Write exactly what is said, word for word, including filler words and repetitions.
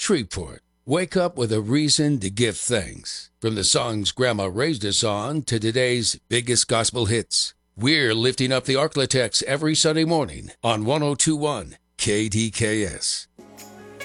Shreveport, wake up with a reason to give thanks. From the songs Grandma raised us on to today's biggest gospel hits, we're lifting up the Arklatex every Sunday morning on one oh two point one K D K S.